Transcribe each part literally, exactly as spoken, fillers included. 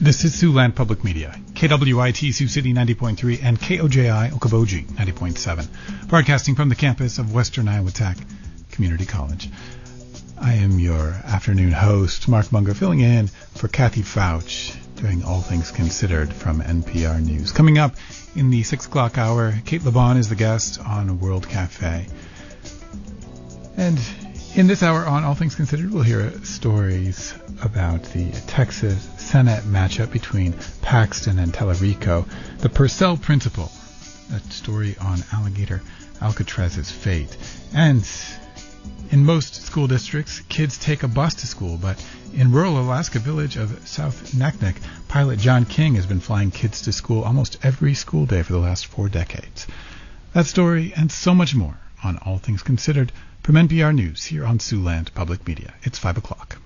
This is Siouxland Public Media, K W I T Sioux City ninety point three and K O J I Okoboji ninety point seven, broadcasting from the campus of Western Iowa Tech Community College. I am your afternoon host, Mark Munger, filling in for Kathy Fouch, doing All Things Considered from N P R News. Coming up in the six o'clock hour, Kate LeBon is the guest on World Cafe. And in this hour on All Things Considered, we'll hear stories about the Texas Senate matchup between Paxton and Tellerico, the Purcell Principle, a story on alligator Alcatraz's fate. And in most school districts, kids take a bus to school, but in rural Alaska village of South Naknek, pilot John King has been flying kids to school almost every school day for the last four decades. That story and so much more on All Things Considered from N P R News here on Siouxland Public Media. It's five o'clock.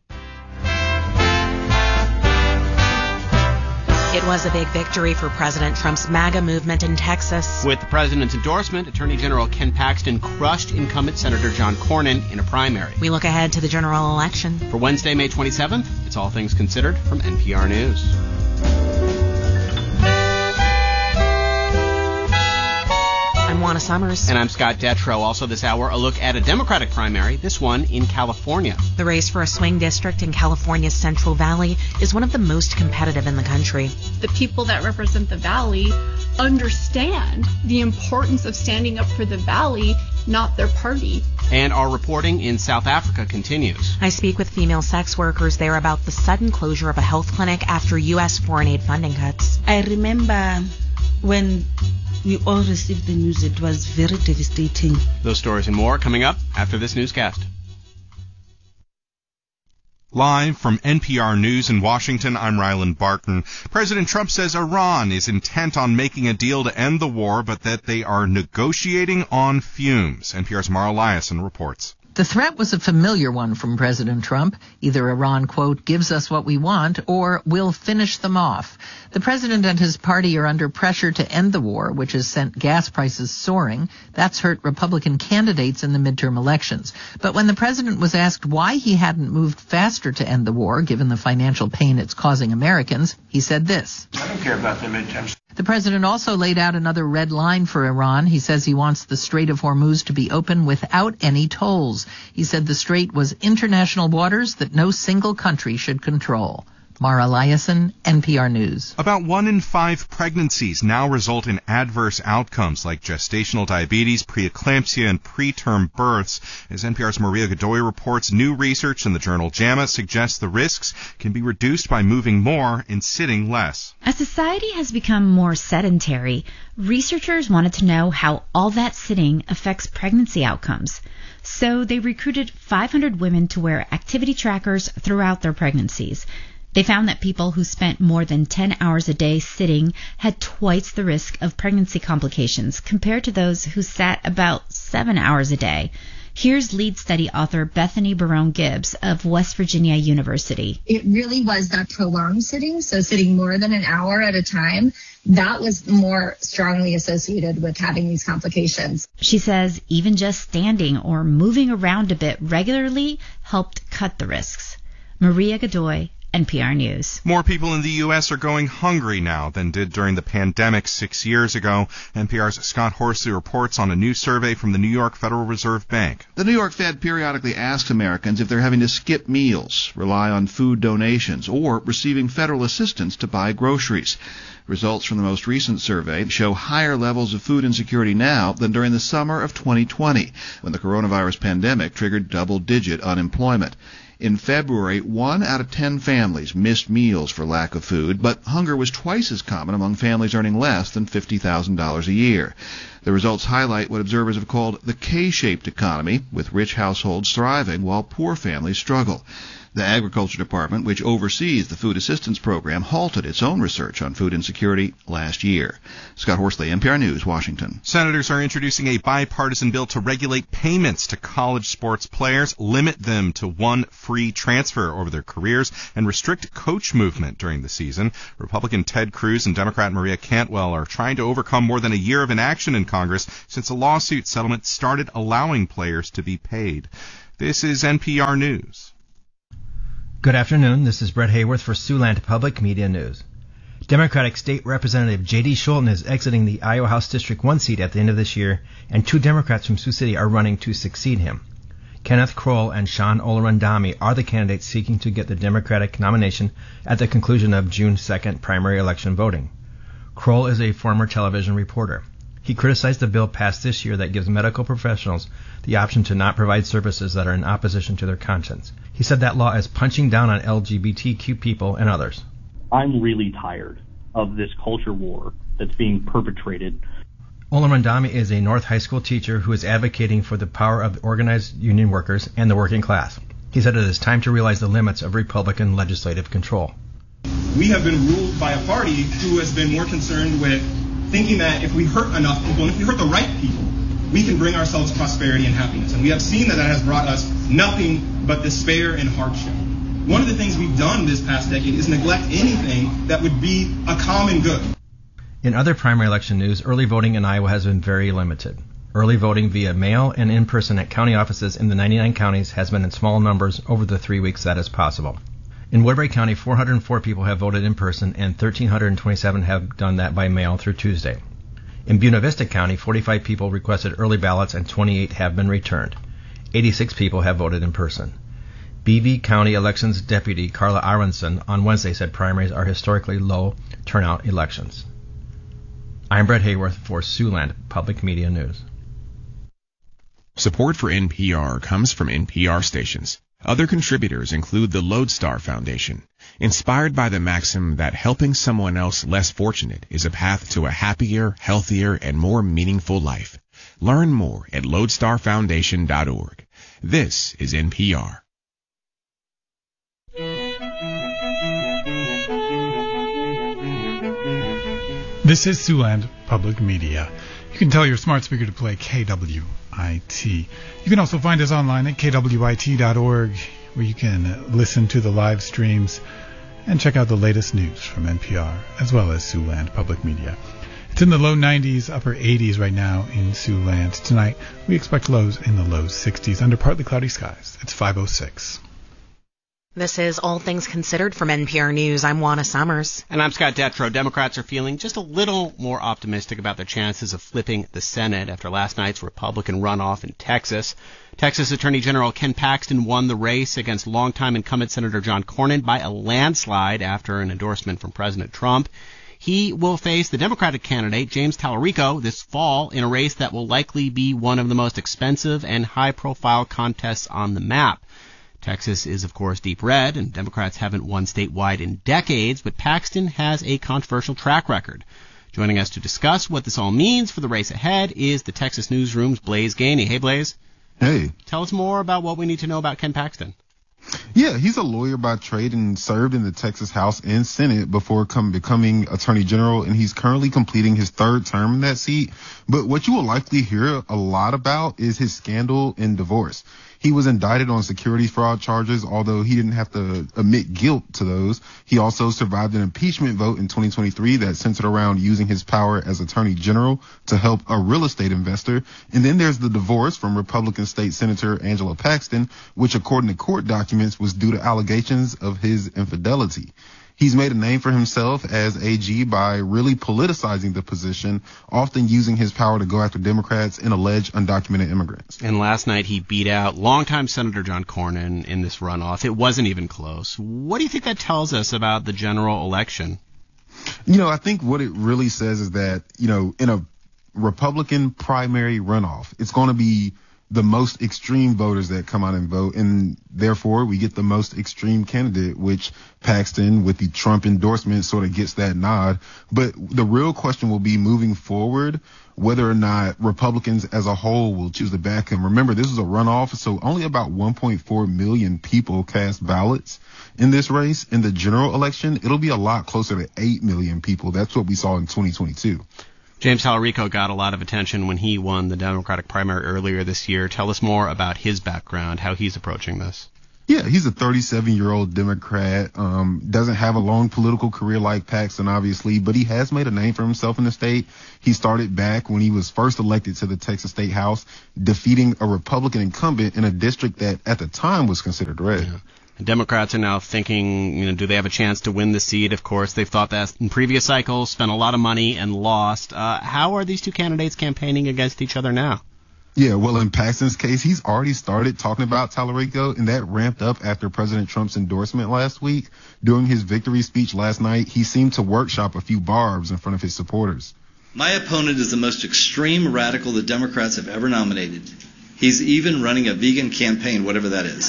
It was a big victory for President Trump's MAGA movement in Texas. With the president's endorsement, Attorney General Ken Paxton crushed incumbent Senator John Cornyn in a primary. We look ahead to the general election. For Wednesday, May twenty-seventh, it's All Things Considered from N P R News. I'm Juana Summers. And I'm Scott Detrow. Also this hour, a look at a Democratic primary, this one in California. The race for a swing district in California's Central Valley is one of the most competitive in the country. The people that represent the Valley understand the importance of standing up for the Valley, not their party. And our reporting in South Africa continues. I speak with female sex workers there about the sudden closure of a health clinic after U S foreign aid funding cuts. I remember when we all received the news, it was very devastating. Those stories and more coming up after this newscast. Live from N P R News in Washington, I'm Ryland Barton. President Trump says Iran is intent on making a deal to end the war, but that they are negotiating on fumes. N P R's Mara Eliason reports. The threat was a familiar one from President Trump. Either Iran, quote, gives us what we want, or we'll finish them off. The president and his party are under pressure to end the war, which has sent gas prices soaring. That's hurt Republican candidates in the midterm elections. But when the president was asked why he hadn't moved faster to end the war, given the financial pain it's causing Americans, he said this. I don't care about the midterms. The president also laid out another red line for Iran. He says he wants the Strait of Hormuz to be open without any tolls. He said the strait was international waters that no single country should control. Mara Eliason, N P R News. About one in five pregnancies now result in adverse outcomes like gestational diabetes, preeclampsia, and preterm births. As N P R's Maria Godoy reports, new research in the journal JAMA suggests the risks can be reduced by moving more and sitting less. As society has become more sedentary, researchers wanted to know how all that sitting affects pregnancy outcomes. So they recruited five hundred women to wear activity trackers throughout their pregnancies. They found that people who spent more than ten hours a day sitting had twice the risk of pregnancy complications compared to those who sat about seven hours a day. Here's lead study author Bethany Barone Gibbs of West Virginia University. It really was that prolonged sitting, so sitting more than an hour at a time, that was more strongly associated with having these complications. She says even just standing or moving around a bit regularly helped cut the risks. Maria Godoy, N P R News. More people in the U S are going hungry now than did during the pandemic six years ago. N P R's Scott Horsley reports on a new survey from the New York Federal Reserve Bank. The New York Fed periodically asks Americans if they're having to skip meals, rely on food donations, or receiving federal assistance to buy groceries. Results from the most recent survey show higher levels of food insecurity now than during the summer of twenty twenty, when the coronavirus pandemic triggered double-digit unemployment. In February, one out of ten families missed meals for lack of food, but hunger was twice as common among families earning less than fifty thousand dollars a year. The results highlight what observers have called the K-shaped economy, with rich households thriving while poor families struggle. The Agriculture Department, which oversees the food assistance program, halted its own research on food insecurity last year. Scott Horsley, N P R News, Washington. Senators are introducing a bipartisan bill to regulate payments to college sports players, limit them to one free transfer over their careers, and restrict coach movement during the season. Republican Ted Cruz and Democrat Maria Cantwell are trying to overcome more than a year of inaction in Congress since a lawsuit settlement started allowing players to be paid. This is N P R News. Good afternoon. This is Brett Hayworth for Siouxland Public Media News. Democratic State Representative J D. Scholten is exiting the Iowa House District one seat at the end of this year, and two Democrats from Sioux City are running to succeed him. Kenneth Kroll and Sean Olarandami are the candidates seeking to get the Democratic nomination at the conclusion of June second primary election voting. Kroll is a former television reporter. He criticized the bill passed this year that gives medical professionals the option to not provide services that are in opposition to their conscience. He said that law is punching down on L G B T Q people and others. I'm really tired of this culture war that's being perpetrated. Olarandami is a North High School teacher who is advocating for the power of organized union workers and the working class. He said it is time to realize the limits of Republican legislative control. We have been ruled by a party who has been more concerned with thinking that if we hurt enough people, and if we hurt the right people, we can bring ourselves prosperity and happiness. And we have seen that that has brought us nothing but despair and hardship. One of the things we've done this past decade is neglect anything that would be a common good. In other primary election news, early voting in Iowa has been very limited. Early voting via mail and in person at county offices in the ninety-nine counties has been in small numbers over the three weeks that is possible. In Woodbury County, four hundred four people have voted in person and one thousand three hundred twenty-seven have done that by mail through Tuesday. In Buena Vista County, forty-five people requested early ballots and twenty-eight have been returned. eighty-six people have voted in person. Beebe County Elections Deputy Carla Aronson on Wednesday said primaries are historically low turnout elections. I'm Brett Hayworth for Siouxland Public Media News. Support for N P R comes from N P R stations. Other contributors include the Lodestar Foundation, inspired by the maxim that helping someone else less fortunate is a path to a happier, healthier, and more meaningful life. Learn more at lodestar foundation dot org. This is N P R. This is Siouxland Public Media. You can tell your smart speaker to play K W I T. You can also find us online at K W I T dot org, where you can listen to the live streams and check out the latest news from N P R, as well as Siouxland Public Media. It's in the low nineties, upper eighties right now in Siouxland. Tonight, we expect lows in the low sixties under partly cloudy skies. It's five oh six. This is All Things Considered from N P R News. I'm Juana Summers. And I'm Scott Detrow. Democrats are feeling just a little more optimistic about their chances of flipping the Senate after last night's Republican runoff in Texas. Texas Attorney General Ken Paxton won the race against longtime incumbent Senator John Cornyn by a landslide after an endorsement from President Trump. He will face the Democratic candidate, James Talarico, this fall in a race that will likely be one of the most expensive and high-profile contests on the map. Texas is, of course, deep red, and Democrats haven't won statewide in decades, but Paxton has a controversial track record. Joining us to discuss what this all means for the race ahead is the Texas Newsroom's Blaze Gainey. Hey, Blaze. Hey. Tell us more about what we need to know about Ken Paxton. Yeah, he's a lawyer by trade and served in the Texas House and Senate before come, becoming Attorney General, and he's currently completing his third term in that seat. But what you will likely hear a lot about is his scandal and divorce. He was indicted on securities fraud charges, although he didn't have to admit guilt to those. He also survived an impeachment vote in twenty twenty-three that centered around using his power as Attorney General to help a real estate investor. And then there's the divorce from Republican State Senator Angela Paxton, which according to court documents was due to allegations of his infidelity. He's made a name for himself as A G by really politicizing the position, often using his power to go after Democrats and alleged undocumented immigrants. And last night he beat out longtime Senator John Cornyn in this runoff. It wasn't even close. What do you think that tells us about the general election? You know, I think what it really says is that, you know, in a Republican primary runoff, it's going to be the most extreme voters that come out and vote, and therefore we get the most extreme candidate, which Paxton, with the Trump endorsement, sort of gets that nod. But the real question will be moving forward, whether or not Republicans as a whole will choose to back him. Remember, this is a runoff, so only about one point four million people cast ballots in this race. In the general election, it'll be a lot closer to eight million people. That's what we saw in twenty twenty-two. James Talarico got a lot of attention when he won the Democratic primary earlier this year. Tell us more about his background, how he's approaching this. Yeah, he's a thirty-seven-year-old Democrat, um, doesn't have a long political career like Paxton, obviously, but he has made a name for himself in the state. He started back when he was first elected to the Texas State House, defeating a Republican incumbent in a district that at the time was considered red. Yeah. Democrats are now thinking, you know, do they have a chance to win the seat? Of course, they've thought that in previous cycles, spent a lot of money and lost. Uh, how are these two candidates campaigning against each other now? Yeah, well, in Paxton's case, he's already started talking about Tallarico, and that ramped up after President Trump's endorsement last week. During his victory speech last night, he seemed to workshop a few barbs in front of his supporters. My opponent is the most extreme radical the Democrats have ever nominated. He's even running a vegan campaign, whatever that is.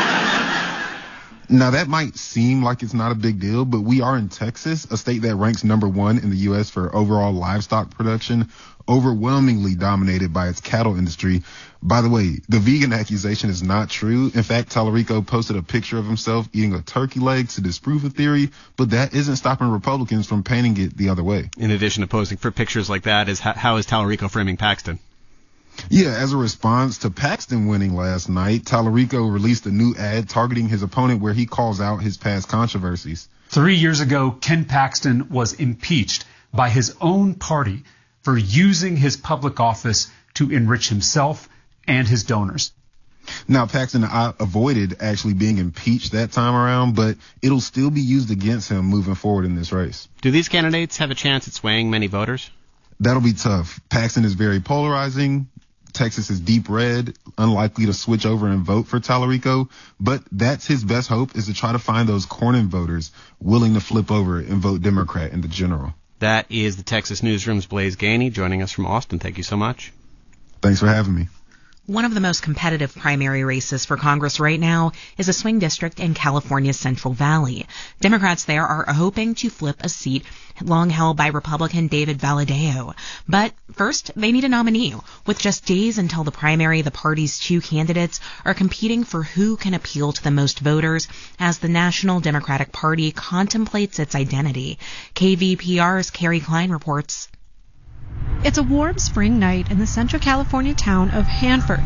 Now, that might seem like it's not a big deal, but we are in Texas, a state that ranks number one in the U S for overall livestock production, overwhelmingly dominated by its cattle industry. By the way, the vegan accusation is not true. In fact, Tallarico posted a picture of himself eating a turkey leg to disprove the theory, but that isn't stopping Republicans from painting it the other way. In addition to posting for pictures like that, is how, how is Tallarico framing Paxton? Yeah, as a response to Paxton winning last night, Tallarico released a new ad targeting his opponent where he calls out his past controversies. Three years ago, Ken Paxton was impeached by his own party for using his public office to enrich himself and his donors. Now, Paxton avoided actually being impeached that time around, but it'll still be used against him moving forward in this race. Do these candidates have a chance at swaying many voters? That'll be tough. Paxton is very polarizing. Texas is deep red, unlikely to switch over and vote for Tallarico, but that's his best hope, is to try to find those Cornyn voters willing to flip over and vote Democrat in the general. That is the Texas Newsroom's Blaise Gainey joining us from Austin. Thank you so much. Thanks for having me. One of the most competitive primary races for Congress right now is a swing district in California's Central Valley. Democrats there are hoping to flip a seat long held by Republican David Valadao. But first, they need a nominee. With just days until the primary, the party's two candidates are competing for who can appeal to the most voters as the National Democratic Party contemplates its identity. K V P R's Carrie Klein reports. It's a warm spring night in the Central California town of Hanford.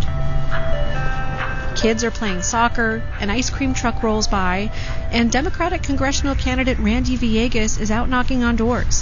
Kids are playing soccer, an ice cream truck rolls by, and Democratic congressional candidate Randy Villegas is out knocking on doors.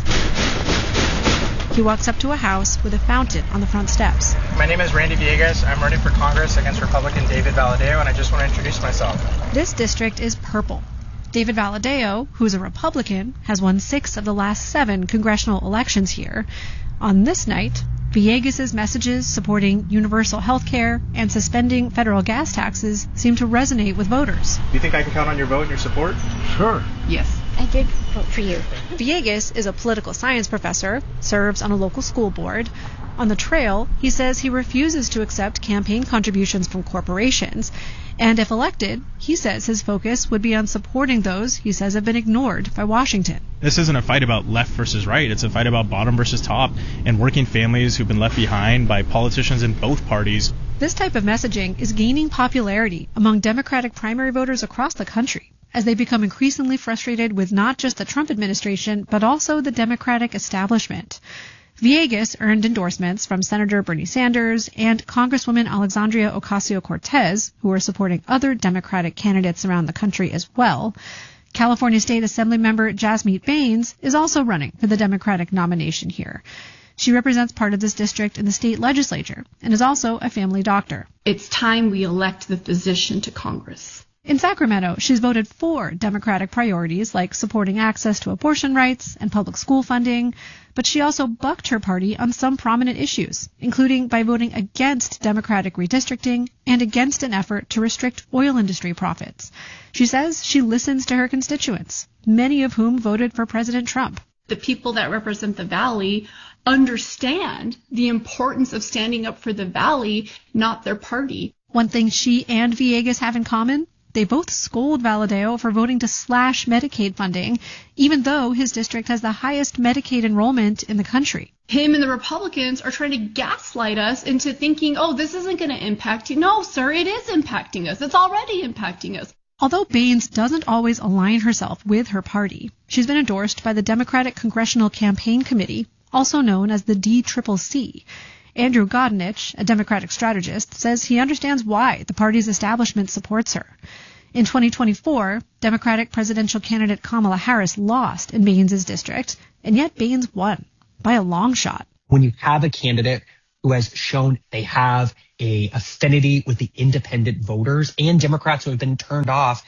He walks up to a house with a fountain on the front steps. My name is Randy Villegas. I'm running for Congress against Republican David Valadao, and I just want to introduce myself. This district is purple. David Valadao, who's a Republican, has won six of the last seven congressional elections here. On this night, Villegas' messages supporting universal health care and suspending federal gas taxes seem to resonate with voters. Do you think I can count on your vote and your support? Sure. Yes. I did vote for you. Villegas is a political science professor, serves on a local school board. On the trail, he says he refuses to accept campaign contributions from corporations. And if elected, he says his focus would be on supporting those he says have been ignored by Washington. This isn't a fight about left versus right. It's a fight about bottom versus top and working families who've been left behind by politicians in both parties. This type of messaging is gaining popularity among Democratic primary voters across the country as they become increasingly frustrated with not just the Trump administration, but also the Democratic establishment. Villegas earned endorsements from Senator Bernie Sanders and Congresswoman Alexandria Ocasio-Cortez, who are supporting other Democratic candidates around the country as well. California State Assemblymember Jasmeet Bains is also running for the Democratic nomination here. She represents part of this district in the state legislature and is also a family doctor. It's time we elect the physician to Congress. In Sacramento, she's voted for Democratic priorities like supporting access to abortion rights and public school funding, but she also bucked her party on some prominent issues, including by voting against Democratic redistricting and against an effort to restrict oil industry profits. She says she listens to her constituents, many of whom voted for President Trump. The people that represent the Valley understand the importance of standing up for the Valley, not their party. One thing she and Villegas have in common: they both scold Valadao for voting to slash Medicaid funding, even though his district has the highest Medicaid enrollment in the country. Him and the Republicans are trying to gaslight us into thinking, oh, this isn't going to impact you. No, sir, it is impacting us. It's already impacting us. Although Bains doesn't always align herself with her party, she's been endorsed by the Democratic Congressional Campaign Committee, also known as the D C C C. Andrew Godinich, a Democratic strategist, says he understands why the party's establishment supports her. In twenty twenty-four, Democratic presidential candidate Kamala Harris lost in Bains' district, and yet Bains won by a long shot. When you have a candidate who has shown they have a affinity with the independent voters and Democrats who have been turned off,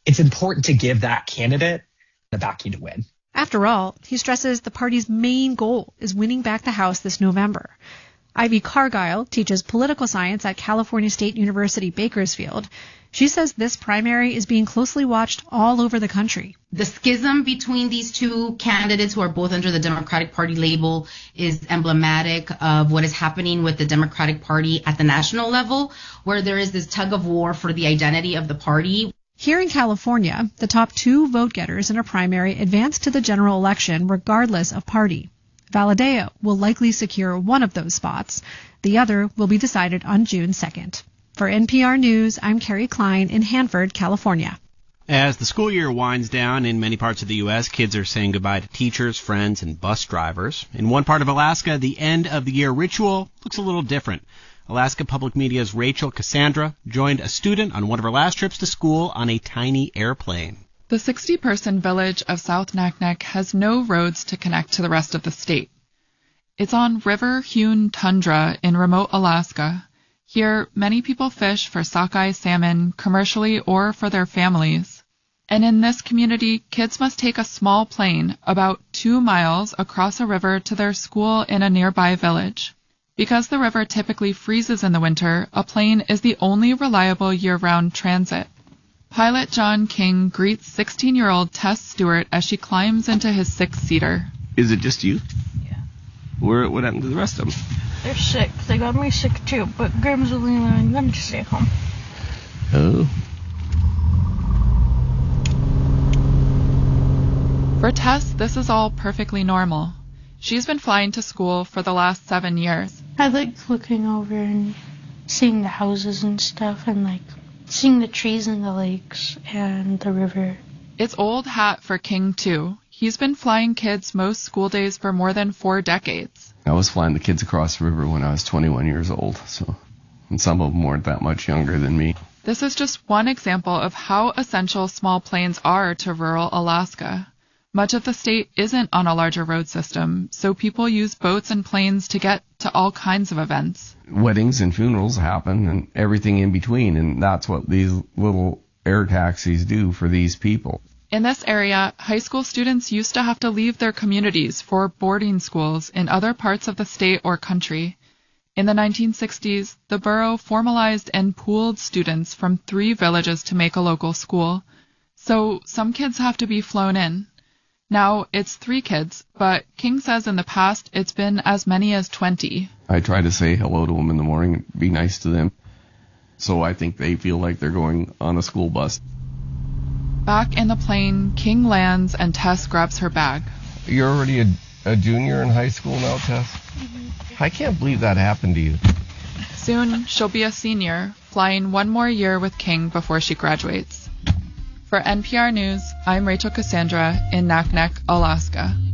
it's important to give that candidate the backing to win. After all, he stresses the party's main goal is winning back the House this November. Ivy Cargyle teaches political science at California State University, Bakersfield. She says this primary is being closely watched all over the country. The schism between these two candidates who are both under the Democratic Party label is emblematic of what is happening with the Democratic Party at the national level, where there is this tug of war for the identity of the party. Here in California, the top two vote-getters in a primary advance to the general election regardless of party. Valadao will likely secure one of those spots. The other will be decided on June second. For N P R News, I'm Carrie Klein in Hanford, California. As the school year winds down in many parts of the U S, kids are saying goodbye to teachers, friends, and bus drivers. In one part of Alaska, the end of the year ritual looks a little different. Alaska Public Media's Rachel Cassandra joined a student on one of her last trips to school on a tiny airplane. The sixty-person village of South Naknek has no roads to connect to the rest of the state. It's on river-hewn tundra in remote Alaska. Here, many people fish for sockeye salmon, commercially or for their families. And in this community, kids must take a small plane about two miles across a river to their school in a nearby village. Because the river typically freezes in the winter, a plane is the only reliable year-round transit. Pilot John King greets sixteen-year-old Tess Stewart as she climbs into his six-seater. Is it just you? Yeah. Where, what happened to the rest of them? They're sick. They got me sick too, but Grandma's only allowing them to stay home. Oh. For Tess, this is all perfectly normal. She's been flying to school for the last seven years. I like looking over and seeing the houses and stuff and like seeing the trees and the lakes and the river. It's old hat for King, too. He's been flying kids most school days for more than four decades. I was flying the kids across the river when I was twenty-one years old, so and some of them weren't that much younger than me. This is just one example of how essential small planes are to rural Alaska. Much of the state isn't on a larger road system, so people use boats and planes to get to all kinds of events. Weddings and funerals happen and everything in between, and that's what these little air taxis do for these people. In this area, high school students used to have to leave their communities for boarding schools in other parts of the state or country. In the nineteen sixties, the borough formalized and pooled students from three villages to make a local school. So some kids have to be flown in. Now it's three kids, but King says in the past it's been as many as twenty. I try to say hello to them in the morning, be nice to them. So I think they feel like they're going on a school bus. Back in the plane, King lands and Tess grabs her bag. You're already a, a junior in high school now, Tess? Mm-hmm. I can't believe that happened to you. Soon, she'll be a senior, flying one more year with King before she graduates. For N P R News, I'm Rachel Cassandra in Naknek, Alaska.